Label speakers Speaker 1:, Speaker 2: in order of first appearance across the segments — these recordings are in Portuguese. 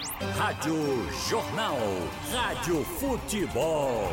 Speaker 1: Rádio Jornal. Rádio Futebol.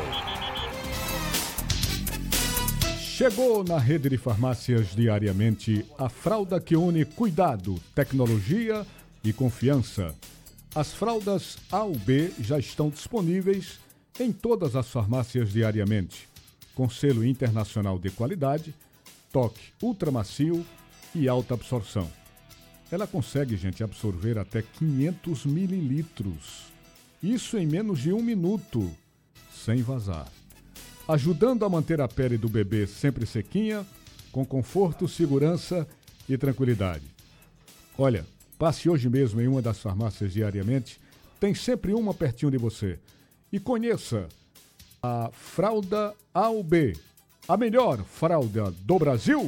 Speaker 2: Chegou na rede de farmácias diariamente a fralda que une cuidado, tecnologia e confiança. As fraldas A ou B já estão disponíveis em todas as farmácias diariamente, com selo internacional de qualidade, toque ultramacio e alta absorção. Ela consegue, gente, absorver até 500 mililitros. Isso em menos de 1 minuto, sem vazar. Ajudando a manter a pele do bebê sempre sequinha, com conforto, segurança e tranquilidade. Olha, passe hoje mesmo em uma das farmácias diariamente, tem sempre uma pertinho de você. E conheça a fralda A ou B, a melhor fralda do Brasil.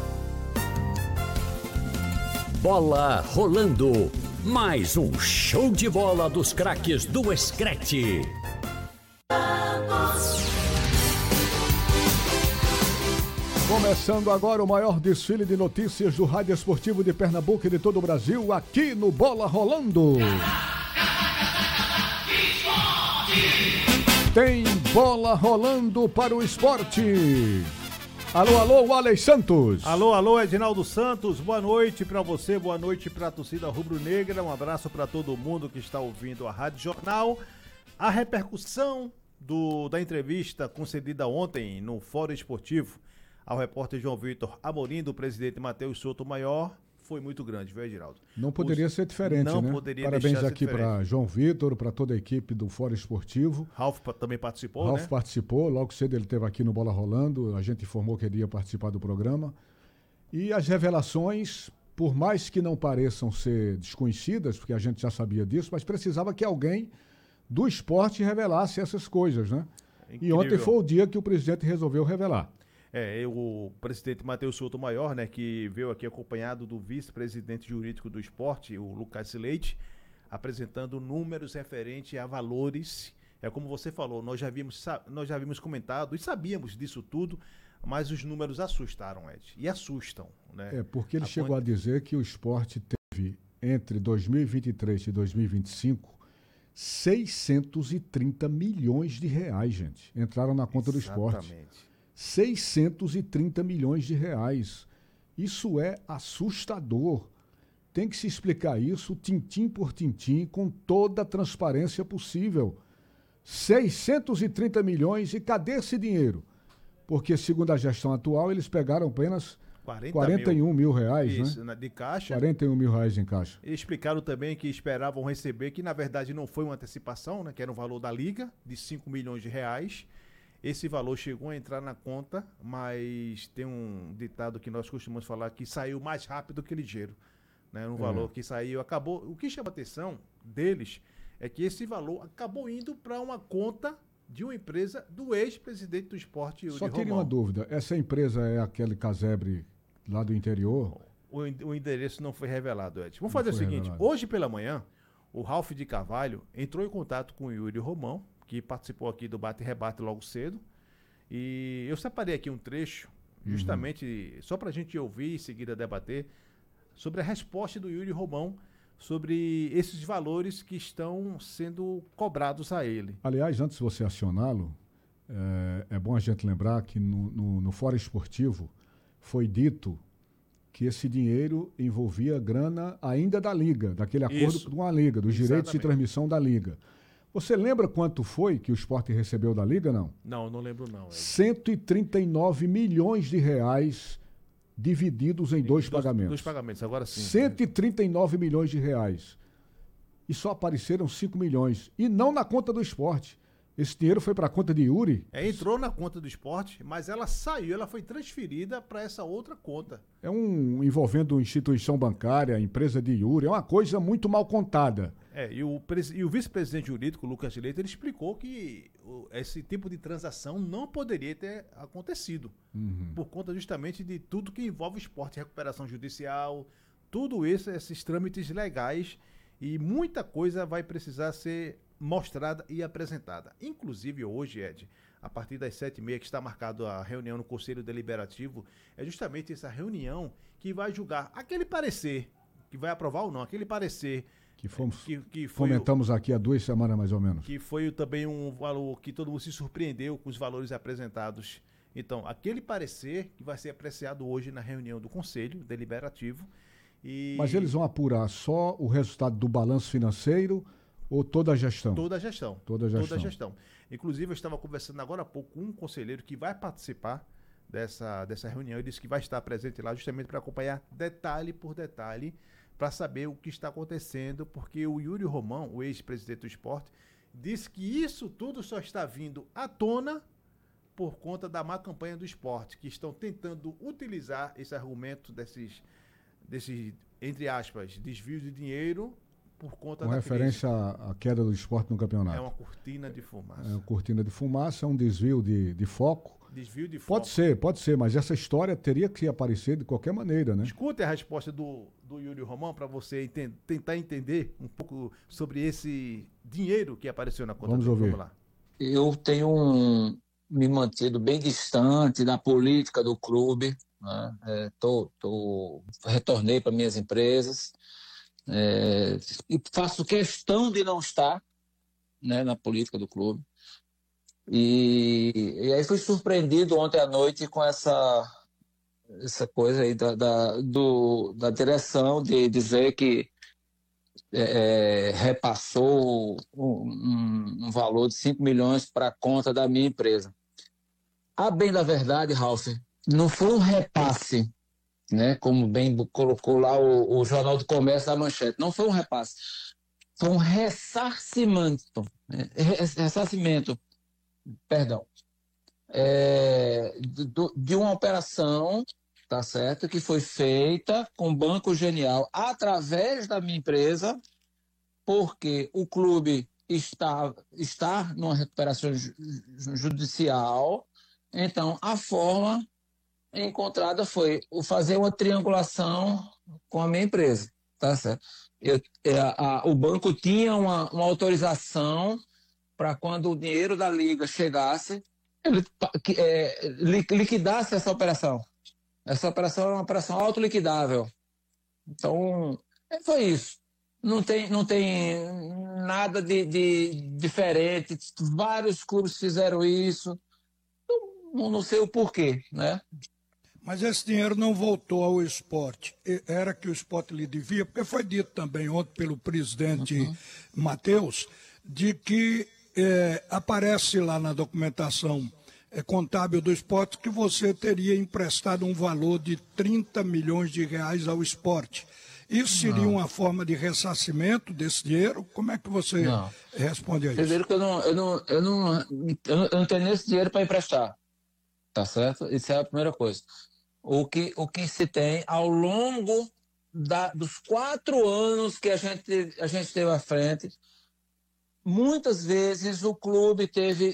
Speaker 1: Bola rolando. Mais um show de bola dos craques do Screte.
Speaker 2: Começando agora o maior desfile de notícias do Rádio Esportivo de Pernambuco e de todo o Brasil, aqui no Bola Rolando. Tem bola rolando para o esporte. Alô, alô, Wallace Santos.
Speaker 3: Alô, alô, Edinaldo Santos. Boa noite para você, boa noite para a torcida rubro-negra. Um abraço para todo mundo que está ouvindo a Rádio Jornal. A repercussão da entrevista concedida ontem no Fórum Esportivo ao repórter João Vitor Amorim, do presidente Matheus Souto Maior, foi muito grande, viu, Edinaldo?
Speaker 2: Não poderia ser diferente,
Speaker 3: não,
Speaker 2: né?
Speaker 3: Poderia
Speaker 2: Parabéns
Speaker 3: deixar
Speaker 2: aqui para João Vitor, para toda a equipe do Fórum Esportivo.
Speaker 3: Ralf também participou,
Speaker 2: Ralf
Speaker 3: né?
Speaker 2: participou, logo cedo ele esteve aqui no Bola Rolando, a gente informou que ele ia participar do programa. E as revelações, por mais que não pareçam ser desconhecidas, porque a gente já sabia disso, mas precisava que alguém do esporte revelasse essas coisas, né? E ontem foi o dia que o presidente resolveu revelar.
Speaker 3: O presidente Matheus Souto Maior, né, que veio aqui acompanhado do vice-presidente jurídico do esporte, o Lucas Leite, apresentando números referentes a valores. Como você falou, nós já havíamos comentado e sabíamos disso tudo, mas os números assustaram, Ed, e assustam, né?
Speaker 2: Porque ele chegou a dizer que o esporte teve, entre 2023 e 2025, 630 milhões de reais, gente, entraram na conta do esporte.
Speaker 3: Exatamente.
Speaker 2: 630 milhões de reais. Isso é assustador. Tem que se explicar isso tintim por tintim, com toda a transparência possível. 630 milhões, e cadê esse dinheiro? Porque, segundo a gestão atual, eles pegaram apenas 41 mil reais,
Speaker 3: isso,
Speaker 2: né?
Speaker 3: De caixa.
Speaker 2: 41 mil reais em caixa.
Speaker 3: E explicaram também que esperavam receber, que na verdade não foi uma antecipação, né? Que era um valor da Liga, de 5 milhões de reais. Esse valor chegou a entrar na conta, mas tem um ditado que nós costumamos falar que saiu mais rápido que ligeiro, né? Um valor que saiu, acabou. O que chama a atenção deles é que esse valor acabou indo para uma conta de uma empresa do ex-presidente do esporte, Yuri Romão.
Speaker 2: Só queria uma dúvida, essa empresa é aquele casebre lá do interior?
Speaker 3: O endereço não foi revelado, Ed. Vamos fazer o seguinte, hoje pela manhã, o Ralf de Carvalho entrou em contato com o Yuri Romão, que participou aqui do bate-rebate logo cedo, e eu separei aqui um trecho, justamente só para a gente ouvir e em seguida debater, sobre a resposta do Yuri Romão sobre esses valores que estão sendo cobrados a ele.
Speaker 2: Aliás, antes de você acioná-lo, é bom a gente lembrar que no Fórum Esportivo foi dito que esse dinheiro envolvia grana ainda da Liga, daquele acordo com a Liga, dos direitos de transmissão da Liga. Você lembra quanto foi que o Sport recebeu da Liga, não?
Speaker 3: Não lembro não.
Speaker 2: 139 milhões de reais divididos em dois pagamentos.
Speaker 3: Dois pagamentos, agora sim.
Speaker 2: 139 milhões de reais. E só apareceram 5 milhões. E não na conta do Sport. Esse dinheiro foi para a conta de Yuri?
Speaker 3: Entrou na conta do esporte, mas ela saiu, ela foi transferida para essa outra conta.
Speaker 2: Envolvendo instituição bancária, empresa de Yuri, é uma coisa muito mal contada.
Speaker 3: E o vice-presidente jurídico, Lucas Leite, ele explicou que esse tipo de transação não poderia ter acontecido, por conta justamente de tudo que envolve esporte, recuperação judicial, tudo isso, esses trâmites legais, e muita coisa vai precisar ser mostrada e apresentada. Inclusive hoje, Ed, a partir das 7h30, que está marcado a reunião no Conselho Deliberativo, é justamente essa reunião que vai julgar aquele parecer, que vai aprovar ou não, aquele parecer
Speaker 2: que fomentamos aqui há 2 semanas mais ou menos.
Speaker 3: Que foi também um valor que todo mundo se surpreendeu com os valores apresentados. Então, aquele parecer que vai ser apreciado hoje na reunião do Conselho Deliberativo.
Speaker 2: Mas eles vão apurar só o resultado do balanço financeiro ou toda a gestão?
Speaker 3: Toda a gestão.
Speaker 2: Toda a gestão.
Speaker 3: Toda a gestão. Inclusive, eu estava conversando agora há pouco com um conselheiro que vai participar dessa reunião. Ele disse que vai estar presente lá justamente para acompanhar detalhe por detalhe, para saber o que está acontecendo, porque o Yuri Romão, o ex-presidente do esporte, disse que isso tudo só está vindo à tona por conta da má campanha do esporte, que estão tentando utilizar esse argumento desses entre aspas, desvios de dinheiro por conta
Speaker 2: com
Speaker 3: da
Speaker 2: referência à queda do esporte no campeonato.
Speaker 3: É uma cortina de fumaça.
Speaker 2: É uma cortina de fumaça, é um desvio de foco.
Speaker 3: Desvio de foco.
Speaker 2: Pode ser, mas essa história teria que aparecer de qualquer maneira, né?
Speaker 3: Escute a resposta do Yuri Romão para você tentar entender um pouco sobre esse dinheiro que apareceu na conta.
Speaker 2: Vamos ouvir.
Speaker 3: Vamos lá.
Speaker 4: Eu tenho me mantido bem distante da política do clube, né? Retornei para minhas empresas, e faço questão de não estar, né, na política do clube. E aí fui surpreendido ontem à noite com essa coisa aí da direção de dizer que repassou um valor de 5 milhões para a conta da minha empresa. A bem da verdade, Ralf, não foi um repasse, né, como bem colocou lá o Jornal do Comércio da manchete. Não foi um repasse, foi um ressarcimento, de uma operação, tá certo, que foi feita com o Banco Genial através da minha empresa, porque o clube está numa recuperação judicial. Então, a forma encontrada foi fazer uma triangulação com a minha empresa, tá certo? O banco tinha uma autorização para quando o dinheiro da Liga chegasse, ele liquidasse essa operação. Essa operação é uma operação autoliquidável. Então, foi isso. Não tem nada de diferente. Vários clubes fizeram isso. Não sei o porquê, né?
Speaker 5: Mas esse dinheiro não voltou ao esporte. Era que o esporte lhe devia, porque foi dito também ontem pelo presidente Matheus, de que aparece lá na documentação contábil do esporte que você teria emprestado um valor de 30 milhões de reais ao esporte. Isso seria uma forma de ressarcimento desse dinheiro? Como é que você responde a isso?
Speaker 4: Primeiro que eu não tenho esse dinheiro para emprestar, tá certo? Isso é a primeira coisa. O que se tem ao longo dos 4 anos que a gente teve à frente, muitas vezes o clube teve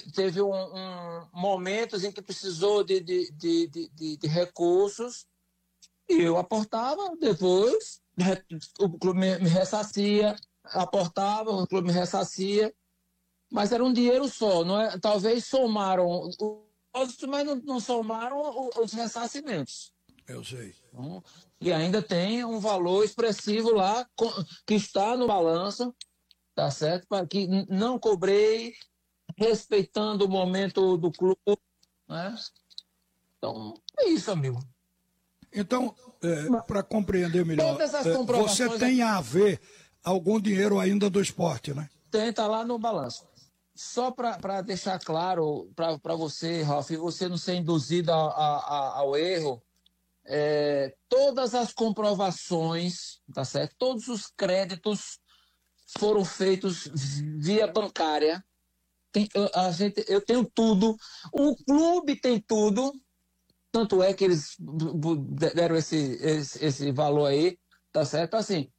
Speaker 4: momentos em que precisou de recursos e eu aportava, depois o clube me ressarcia, aportava, o clube me ressarcia, mas era um dinheiro só, não é? Talvez somaram mas não somaram os ressarcimentos.
Speaker 5: Eu sei.
Speaker 4: E ainda tem um valor expressivo lá, que está no balanço, tá certo? Para que não cobrei, respeitando o momento do clube, né? Então, é isso, amigo.
Speaker 5: Então, para compreender melhor, você tem a ver algum dinheiro ainda do esporte, né?
Speaker 4: Tem, tá lá no balanço. Só para deixar claro para você, Ralf, e você não ser induzido ao erro, todas as comprovações, tá certo? Todos os créditos foram feitos via bancária. Eu tenho tudo, o clube tem tudo, tanto é que eles deram esse valor aí, tá certo? Assim,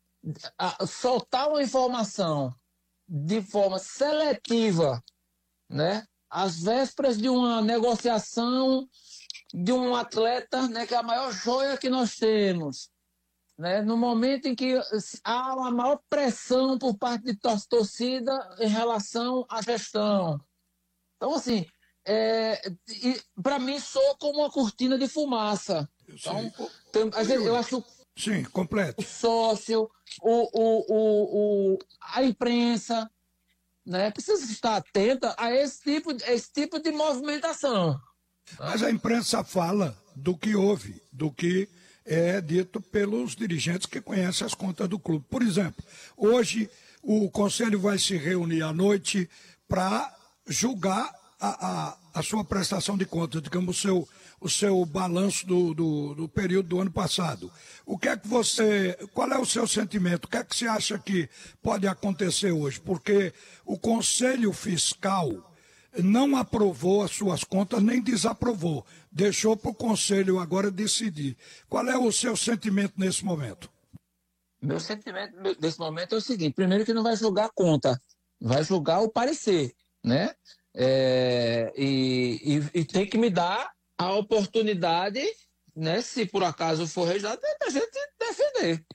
Speaker 4: soltar uma informação de forma seletiva, né? Às vésperas de uma negociação de um atleta, né, que é a maior joia que nós temos, né? No momento em que há uma maior pressão por parte de torcida em relação à gestão. Então, assim, para mim soa como uma cortina de fumaça. Então, eu acho
Speaker 5: Sim,
Speaker 4: O
Speaker 5: complete.
Speaker 4: sócio, a imprensa, né? Precisa estar atenta a esse tipo de movimentação.
Speaker 5: Mas a imprensa fala do que houve, do que é dito pelos dirigentes que conhecem as contas do clube. Por exemplo, hoje o Conselho vai se reunir à noite para julgar a sua prestação de contas, digamos, o seu balanço do período do ano passado. O que é que qual é o seu sentimento? O que é que você acha que pode acontecer hoje? Porque o Conselho Fiscal não aprovou as suas contas, nem desaprovou. Deixou para o Conselho agora decidir. Qual é o seu sentimento nesse momento?
Speaker 4: Meu sentimento nesse momento é o seguinte: primeiro, que não vai julgar a conta, vai julgar o parecer, né? E tem que me dar a oportunidade, né? Se por acaso for rejeitado, da gente defender.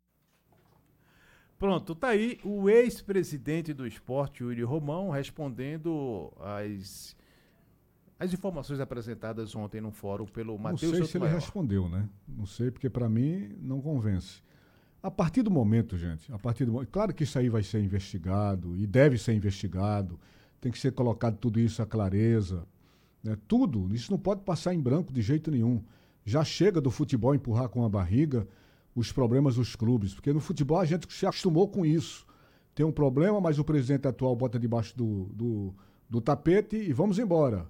Speaker 3: Pronto, tá aí o ex-presidente do esporte, Yuri Romão, respondendo as informações apresentadas ontem no fórum pelo
Speaker 2: Não
Speaker 3: Matheus
Speaker 2: sei se ele
Speaker 3: Sotomayor.
Speaker 2: respondeu, né? Não sei, porque para mim não convence. A partir do momento, gente, claro que isso aí vai ser investigado e deve ser investigado, tem que ser colocado tudo isso à clareza, né? Tudo, isso não pode passar em branco de jeito nenhum. Já chega do futebol empurrar com a barriga os problemas dos clubes, porque no futebol a gente se acostumou com isso. Tem um problema, mas o presidente atual bota debaixo do tapete e vamos embora.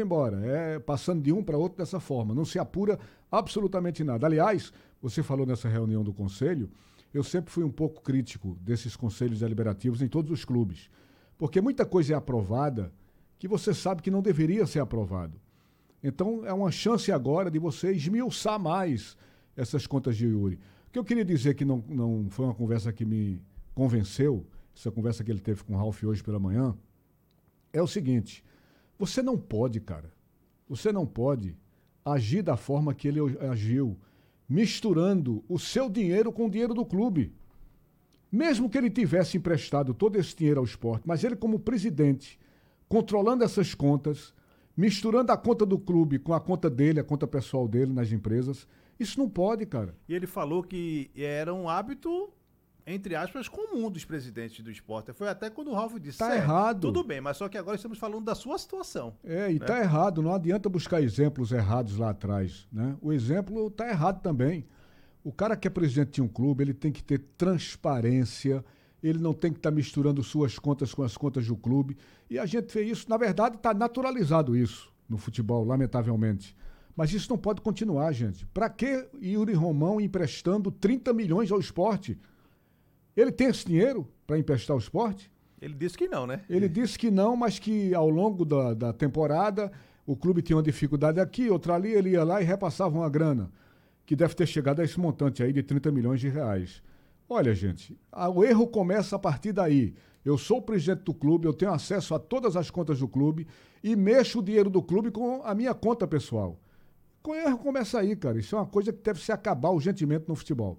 Speaker 2: É passando de um para outro dessa forma. Não se apura absolutamente nada. Aliás, você falou nessa reunião do conselho, eu sempre fui um pouco crítico desses conselhos deliberativos em todos os clubes. Porque muita coisa é aprovada que você sabe que não deveria ser aprovado. Então é uma chance agora de você esmiuçar mais essas contas de Yuri. O que eu queria dizer que não foi uma conversa que me convenceu, essa conversa que ele teve com o Ralf hoje pela manhã, é o seguinte: você não pode, cara, você não pode agir da forma que ele agiu, misturando o seu dinheiro com o dinheiro do clube. Mesmo que ele tivesse emprestado todo esse dinheiro ao esporte, mas ele como presidente, controlando essas contas, misturando a conta do clube com a conta dele, a conta pessoal dele nas empresas, isso não pode, cara.
Speaker 3: E ele falou que era um hábito, entre aspas, comum dos presidentes do esporte. Foi até quando o Ralf disse:
Speaker 2: Tá errado.
Speaker 3: Tudo bem, mas só que agora estamos falando da sua situação.
Speaker 2: E tá errado. Não adianta buscar exemplos errados lá atrás, né? O exemplo tá errado também. O cara que é presidente de um clube, ele tem que ter transparência, ele não tem que estar misturando suas contas com as contas do clube. E a gente vê isso, na verdade, está naturalizado isso no futebol, lamentavelmente. Mas isso não pode continuar, gente. Para que Yuri Romão emprestando 30 milhões ao esporte? Ele tem esse dinheiro para emprestar ao esporte?
Speaker 3: Ele disse que não, né?
Speaker 2: Ele disse que não, mas que ao longo da temporada o clube tinha uma dificuldade aqui, outra ali, ele ia lá e repassava uma grana, que deve ter chegado a esse montante aí de 30 milhões de reais. Olha, gente, o erro começa a partir daí. Eu sou o presidente do clube, eu tenho acesso a todas as contas do clube e mexo o dinheiro do clube com a minha conta pessoal. O erro começa aí, cara. Isso é uma coisa que deve se acabar urgentemente no futebol.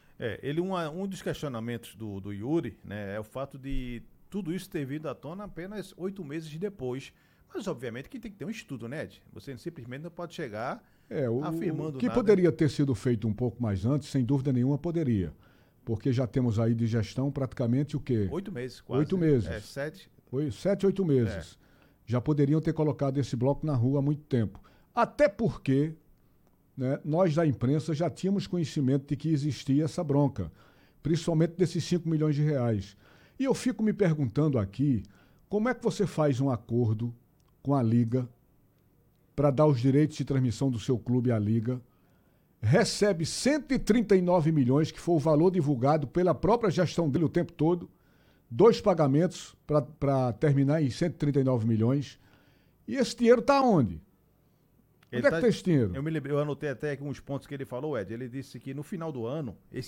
Speaker 3: Um dos questionamentos do Yuri, né, é o fato de tudo isso ter vindo à tona apenas 8 meses depois. Mas, obviamente, que tem que ter um estudo, né, Ed? Você simplesmente não pode chegar afirmando
Speaker 2: o que
Speaker 3: nada.
Speaker 2: poderia ter sido feito um pouco mais antes, sem dúvida nenhuma, poderia. Porque já temos aí de gestão praticamente o quê?
Speaker 3: 8 meses, quase.
Speaker 2: 8 meses.
Speaker 3: 7.
Speaker 2: 7, 8 meses. Já poderiam ter colocado esse bloco na rua há muito tempo. Até porque, né, nós da imprensa já tínhamos conhecimento de que existia essa bronca, principalmente desses 5 milhões de reais. E eu fico me perguntando aqui, como é que você faz um acordo com a Liga para dar os direitos de transmissão do seu clube à Liga, recebe 139 milhões, que foi o valor divulgado pela própria gestão dele o tempo todo, 2 pagamentos para terminar em 139 milhões, e esse dinheiro está onde? Onde é que tem esse dinheiro?
Speaker 3: Eu anotei até aqui uns pontos que ele falou, Ed. Ele disse que no final do ano,